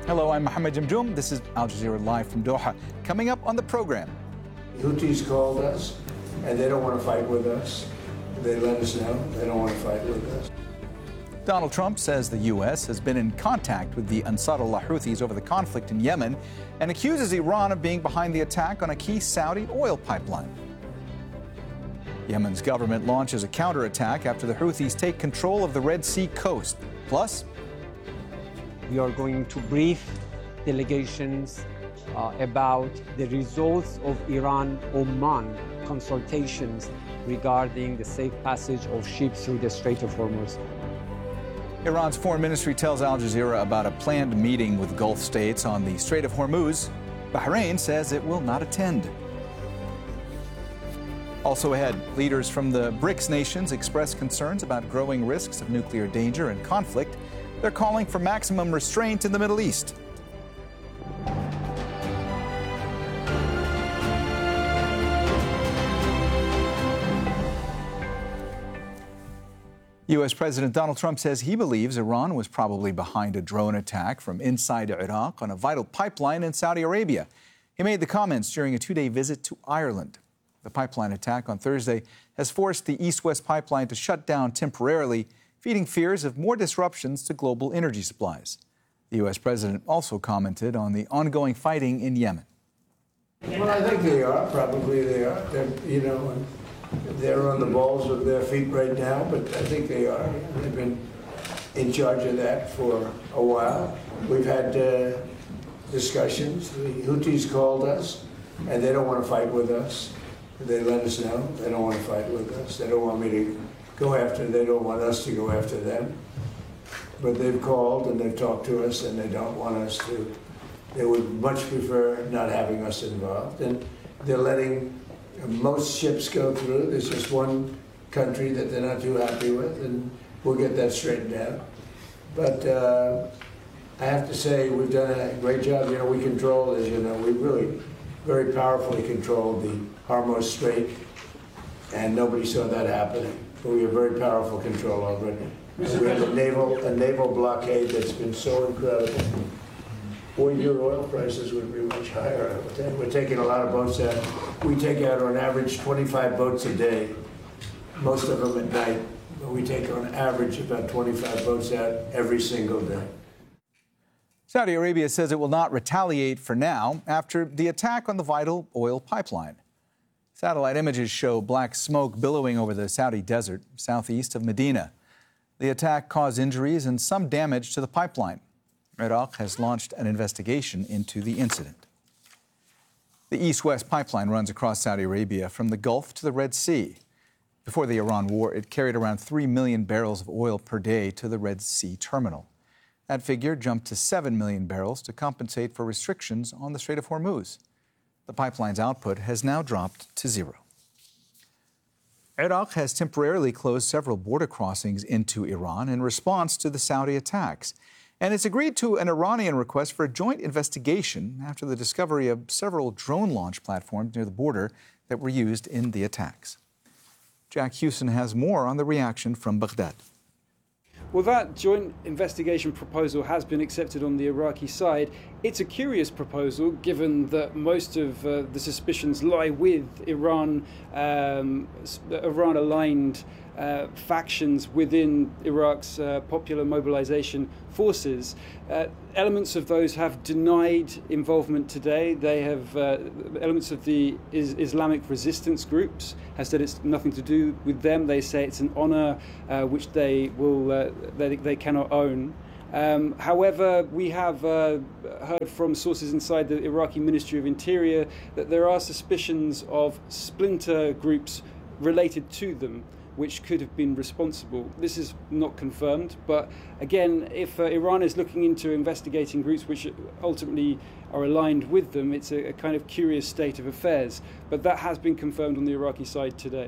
Hello, I'm Mohammed Jamjoom. This is Al Jazeera Live from Doha. Coming up on the program. Houthis called us, and they don't want to fight with us. They let us know they don't want to fight with us. Donald Trump says the U.S. has been in contact with the Ansarullah Houthis over the conflict in Yemen and accuses Iran of being behind the attack on a key Saudi oil pipeline. Yemen's government launches a counterattack after the Houthis take control of the Red Sea coast. Plus, we are going to brief delegations about the results of Iran-Oman consultations regarding the safe passage of ships through the Strait of Hormuz. Iran's foreign ministry tells Al Jazeera about a planned meeting with Gulf states on the Strait of Hormuz. Bahrain says it will not attend. Also ahead, leaders from the BRICS nations express concerns about growing risks of nuclear danger and conflict. They're calling for maximum restraint in the Middle East. U.S. President Donald Trump says he believes Iran was probably behind a drone attack from inside Iraq on a vital pipeline in Saudi Arabia. He made the comments during a two-day visit to Ireland. The pipeline attack on Thursday has forced the East-West pipeline to shut down temporarily, feeding fears of more disruptions to global energy supplies. The U.S. president also commented on the ongoing fighting in Yemen. Well, I think they are. Probably they are. They're on the balls of their feet right now, but I think they are. They've been in charge of that for a while. We've had discussions. The Houthis called us, and they don't want to fight with us. They let us know they don't want to fight with us. They don't want me to go after, they don't want us to go after them. But they've called and they've talked to us and they don't want us to. They would much prefer not having us involved. And they're letting most ships go through. There's just one country that they're not too happy with, and we'll get that straightened out. But I have to say, we've done a great job. You know, we control, as you know, we really very powerfully controlled the Hormuz Strait, and nobody saw that happening. But we have very powerful control over it. We have a naval blockade that's been so incredible. Your oil prices would be much higher. We're taking a lot of boats out. We take out on average 25 boats a day, most of them at night. But we take on average about 25 boats out every single day. Saudi Arabia says it will not retaliate for now after the attack on the vital oil pipeline. Satellite images show black smoke billowing over the Saudi desert southeast of Medina. The attack caused injuries and some damage to the pipeline. Iraq has launched an investigation into the incident. The East-West pipeline runs across Saudi Arabia from the Gulf to the Red Sea. Before the Iran war, it carried around 3 million barrels of oil per day to the Red Sea terminal. That figure jumped to 7 million barrels to compensate for restrictions on the Strait of Hormuz. The pipeline's output has now dropped to zero. Iraq has temporarily closed several border crossings into Iran in response to the Saudi attacks. And it's agreed to an Iranian request for a joint investigation after the discovery of several drone launch platforms near the border that were used in the attacks. Jack Hewson has more on the reaction from Baghdad. Well, that joint investigation proposal has been accepted on the Iraqi side. It's a curious proposal, given that most of the suspicions lie with Iran-aligned factions within Iraq's Popular Mobilization Forces. Elements of those have denied involvement today. They have elements of the Islamic resistance groups have said it's nothing to do with them. They say it's an honor which they cannot own. However, we have heard from sources inside the Iraqi Ministry of Interior that there are suspicions of splinter groups related to them, which could have been responsible. This is not confirmed, but again, if Iran is looking into investigating groups which ultimately are aligned with them, it's a kind of curious state of affairs. But that has been confirmed on the Iraqi side today.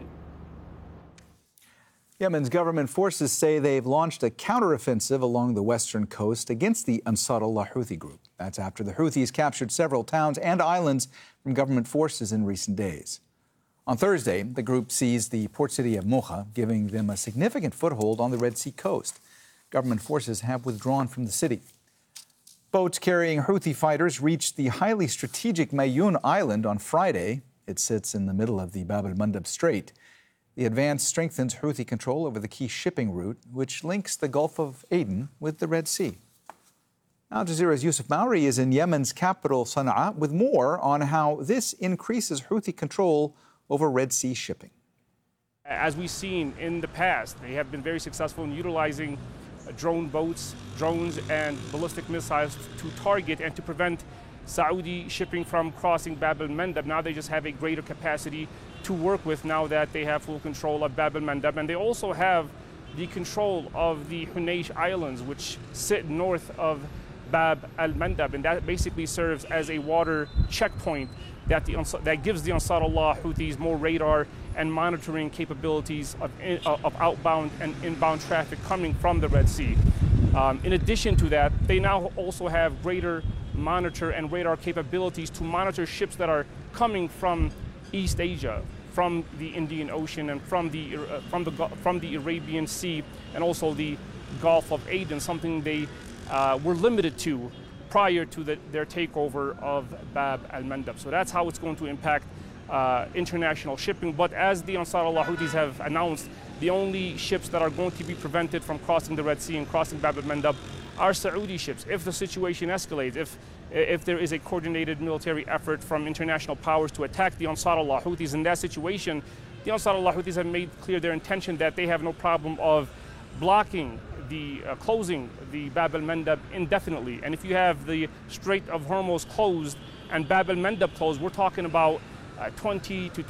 Yemen's government forces say they've launched a counteroffensive along the western coast against the Ansarullah Houthi group. That's after the Houthis captured several towns and islands from government forces in recent days. On Thursday, the group seized the port city of Mocha, giving them a significant foothold on the Red Sea coast. Government forces have withdrawn from the city. Boats carrying Houthi fighters reached the highly strategic Mayun Island on Friday. It sits in the middle of the Bab el-Mandab Strait. The advance strengthens Houthi control over the key shipping route, which links the Gulf of Aden with the Red Sea. Al Jazeera's Yusuf Mauri is in Yemen's capital, Sana'a, with more on how this increases Houthi control over Red Sea shipping. As we've seen in the past, they have been very successful in utilizing drone boats, drones, and ballistic missiles to target and to prevent Saudi shipping from crossing Bab el-Mandab. Now they just have a greater capacity to work with now that they have full control of Bab el-Mandab. And they also have the control of the Hunaysh Islands, which sit north of Bab el-Mandab. And that basically serves as a water checkpoint that gives the Ansarullah Houthis more radar and monitoring capabilities of outbound and inbound traffic coming from the Red Sea. In addition to that, they now also have greater monitor and radar capabilities to monitor ships that are coming from East Asia, from the Indian Ocean and from the Arabian Sea, and also the Gulf of Aden, something they were limited to prior to their takeover of Bab el-Mandab. So that's how it's going to impact international shipping. But as the Ansarullah Houthis have announced, the only ships that are going to be prevented from crossing the Red Sea and crossing Bab el-Mandab are Saudi ships. If the situation escalates, if there is a coordinated military effort from international powers to attack the Ansarullah Houthis, in that situation, the Ansarullah Houthis have made clear their intention that they have no problem of blocking closing the Bab el-Mandab indefinitely. And if you have the Strait of Hormuz closed and Bab el-Mandab closed, we're talking about 20 to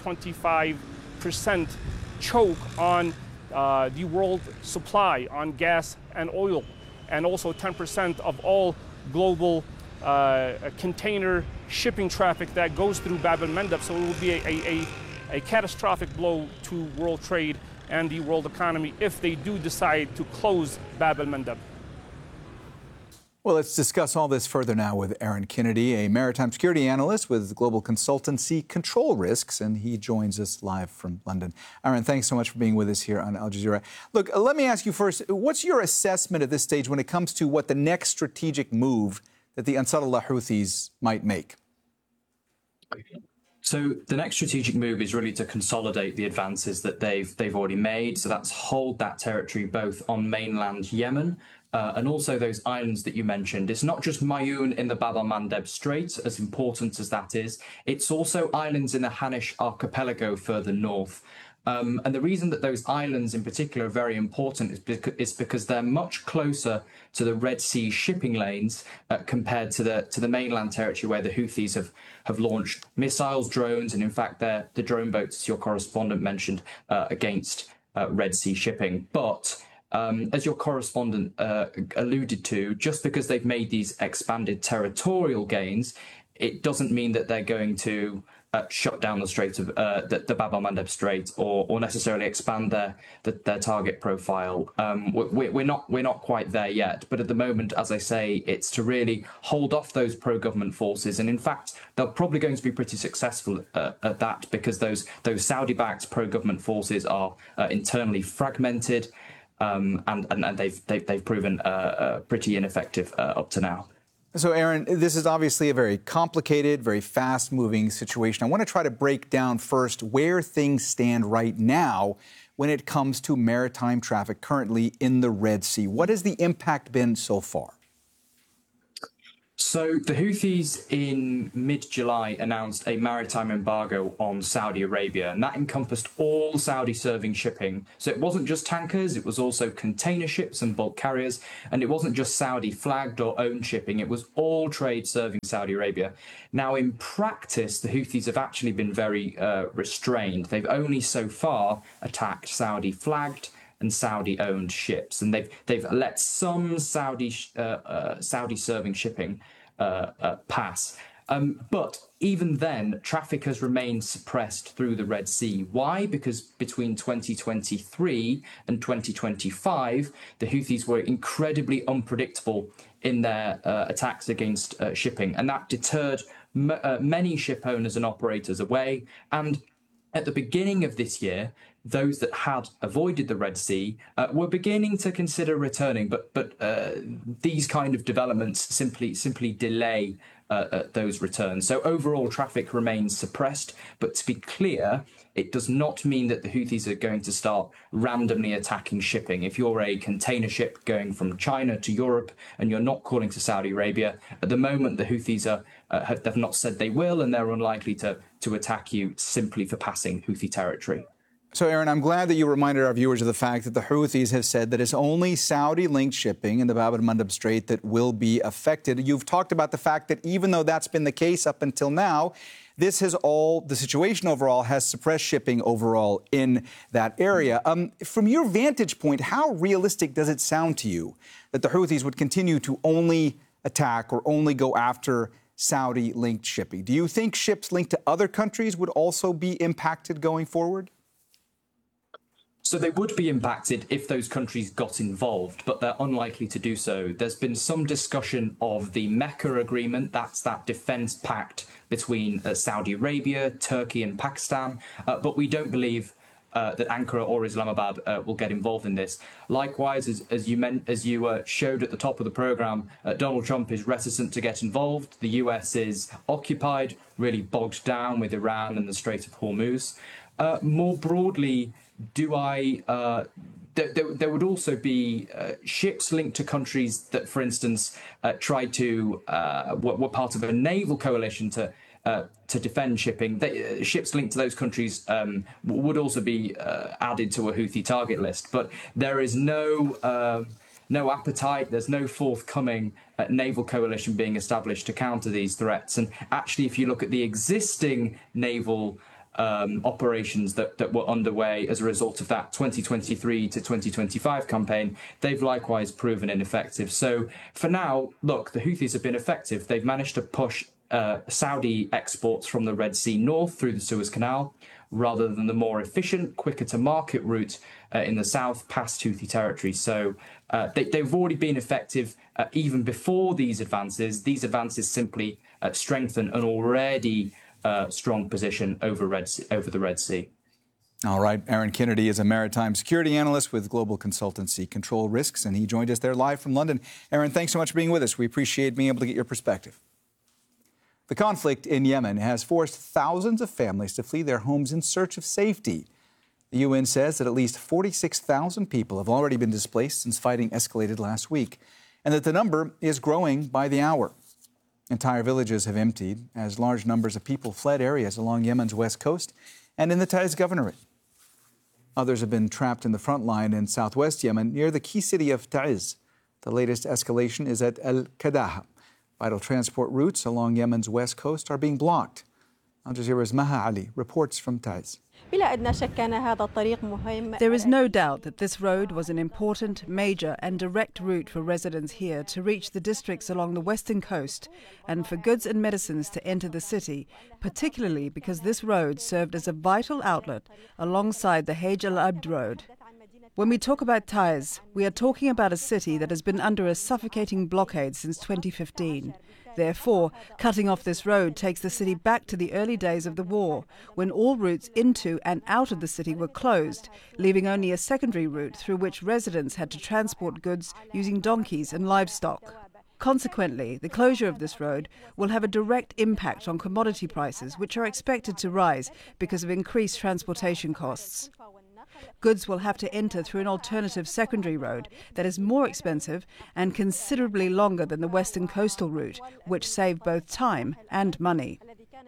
25% choke on the world supply on gas and oil, and also 10% of all global container shipping traffic that goes through Bab el-Mandab. So it will be a catastrophic blow to world trade and the world economy if they do decide to close Bab el-Mandab. Well, let's discuss all this further now with Aaron Kennedy, a maritime security analyst with global consultancy Control Risks, and he joins us live from London. Aaron, thanks so much for being with us here on Al Jazeera. Look, let me ask you first, what's your assessment at this stage when it comes to what the next strategic move that the Ansarullah Houthis might make? So the next strategic move is really to consolidate the advances that they've already made. So that's hold that territory both on mainland Yemen and also those islands that you mentioned. It's not just Mayun in the Bab el-Mandab Strait, as important as that is. It's also islands in the Hanish Archipelago further north. And the reason that those islands in particular are very important is because they're much closer to the Red Sea shipping lanes compared to the mainland territory where the Houthis have launched missiles, drones, and in fact the drone boats, as your correspondent mentioned, against Red Sea shipping. But as your correspondent alluded to, just because they've made these expanded territorial gains, it doesn't mean that they're going to shut down the Strait of the Bab el-Mandab Strait or necessarily expand their target profile. We're not quite there yet, but at the moment, as I say, it's to really hold off those pro-government forces, and in fact, they're probably going to be pretty successful at that because those Saudi-backed pro-government forces are internally fragmented, and they've proven pretty ineffective up to now. So, Aaron, this is obviously a very complicated, very fast-moving situation. I want to try to break down first where things stand right now when it comes to maritime traffic currently in the Red Sea. What has the impact been so far? So the Houthis in mid-July announced a maritime embargo on Saudi Arabia, and that encompassed all Saudi-serving shipping. So it wasn't just tankers, it was also container ships and bulk carriers, and it wasn't just Saudi-flagged or owned shipping, it was all trade serving Saudi Arabia. Now, in practice, the Houthis have actually been very restrained. They've only so far attacked Saudi-flagged and Saudi-owned ships, and they've let some Saudi-serving shipping pass. But even then, traffic has remained suppressed through the Red Sea. Why? Because between 2023 and 2025, the Houthis were incredibly unpredictable in their attacks against shipping, and that deterred many ship owners and operators away. And at the beginning of this year, those that had avoided the Red Sea were beginning to consider returning, but these kind of developments simply delay those returns. So overall traffic remains suppressed, but to be clear, it does not mean that the Houthis are going to start randomly attacking shipping. If you're a container ship going from China to Europe and you're not calling to Saudi Arabia, at the moment the Houthis have not said they will, and they're unlikely to attack you simply for passing Houthi territory. So, Aaron, I'm glad that you reminded our viewers of the fact that the Houthis have said that it's only Saudi-linked shipping in the Bab el-Mandeb Strait that will be affected. You've talked about the fact that even though that's been the case up until now, the situation overall has suppressed shipping overall in that area. From your vantage point, how realistic does it sound to you that the Houthis would continue to only attack or only go after Saudi-linked shipping? Do you think ships linked to other countries would also be impacted going forward? So they would be impacted if those countries got involved, but they're unlikely to do so. There's been some discussion of the Mecca Agreement, that's that defense pact between Saudi Arabia, Turkey and Pakistan, but we don't believe that Ankara or Islamabad will get involved in this. Likewise, as you showed at the top of the program, Donald Trump is reticent to get involved. The US is occupied, really bogged down with Iran and the Strait of Hormuz. More broadly, there would also be ships linked to countries that, for instance, tried to were part of a naval coalition to defend shipping. Ships linked to those countries would also be added to a Houthi target list. But there is no appetite. There's no forthcoming naval coalition being established to counter these threats. And actually, if you look at the existing naval operations that were underway as a result of that 2023 to 2025 campaign, they've likewise proven ineffective. So for now, look, the Houthis have been effective. They've managed to push Saudi exports from the Red Sea north through the Suez Canal, rather than the more efficient, quicker to market route in the south past Houthi territory. So they've already been effective even before these advances. These advances simply strengthen an already strong position over the Red Sea. All right. Aaron Kennedy is a maritime security analyst with global consultancy Control Risks, and he joined us there live from London. Aaron, thanks so much for being with us. We appreciate being able to get your perspective. The conflict in Yemen has forced thousands of families to flee their homes in search of safety. The UN says that at least 46,000 people have already been displaced since fighting escalated last week, and that the number is growing by the hour. Entire villages have emptied as large numbers of people fled areas along Yemen's west coast and in the Taiz governorate. Others have been trapped in the front line in southwest Yemen near the key city of Taiz. The latest escalation is at Al-Qadaha. Vital transport routes along Yemen's west coast are being blocked. Al Jazeera's Maha Ali reports from Taiz. There is no doubt that this road was an important, major and direct route for residents here to reach the districts along the western coast and for goods and medicines to enter the city, particularly because this road served as a vital outlet alongside the Hajj al-Abd road. When we talk about Taiz, we are talking about a city that has been under a suffocating blockade since 2015. Therefore, cutting off this road takes the city back to the early days of the war, when all routes into and out of the city were closed, leaving only a secondary route through which residents had to transport goods using donkeys and livestock. Consequently, the closure of this road will have a direct impact on commodity prices, which are expected to rise because of increased transportation costs. Goods will have to enter through an alternative secondary road that is more expensive and considerably longer than the western coastal route, which saved both time and money.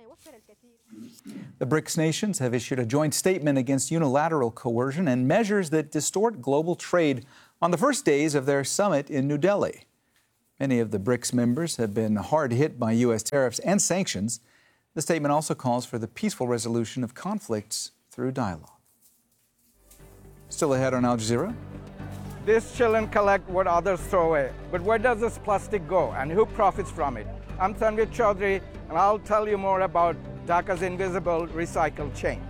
The BRICS nations have issued a joint statement against unilateral coercion and measures that distort global trade on the first days of their summit in New Delhi. Many of the BRICS members have been hard hit by U.S. tariffs and sanctions. The statement also calls for the peaceful resolution of conflicts through dialogue. Still ahead on Al Jazeera. These children collect what others throw away. But where does this plastic go and who profits from it? I'm Tanvir Chaudhry, and I'll tell you more about Dhaka's invisible recycle chain.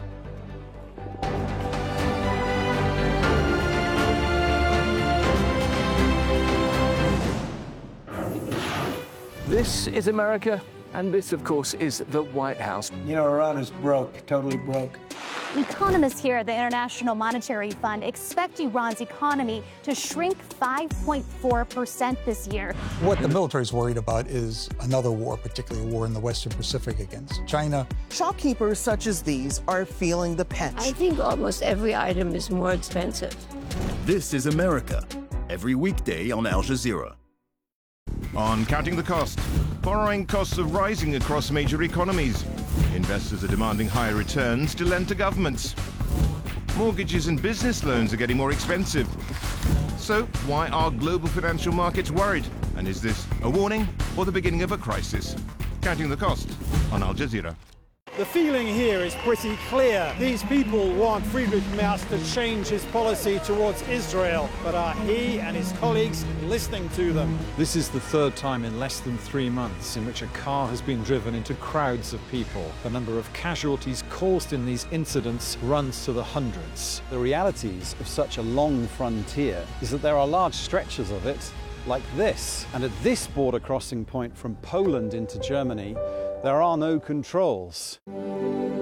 This is America, and this, of course, is the White House. You know, Iran is broke, totally broke. Economists here at the International Monetary Fund expect Iran's economy to shrink 5.4% this year. What the military is worried about is another war, particularly a war in the Western Pacific against China. Shopkeepers such as these are feeling the pinch. I think almost every item is more expensive. This is America, every weekday on Al Jazeera. On Counting the Cost, borrowing costs are rising across major economies. Investors are demanding higher returns to lend to governments. Mortgages and business loans are getting more expensive. So why are global financial markets worried? And is this a warning or the beginning of a crisis? Counting the Cost on Al Jazeera. The feeling here is pretty clear. These people want Friedrich Merz to change his policy towards Israel, but are he and his colleagues listening to them? This is the third time in less than 3 months in which a car has been driven into crowds of people. The number of casualties caused in these incidents runs to the hundreds. The realities of such a long frontier is that there are large stretches of it like this. And at this border crossing point from Poland into Germany, there are no controls.